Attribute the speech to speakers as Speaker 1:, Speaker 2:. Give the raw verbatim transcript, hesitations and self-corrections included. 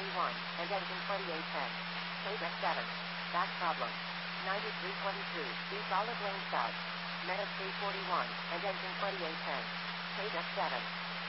Speaker 1: forty-one, and engine twenty-eight ten. K D F seven. Back problem. ninety-three twenty-two, East Olive Lane South. Meta three forty-one, and engine twenty-eight ten. K D F seven.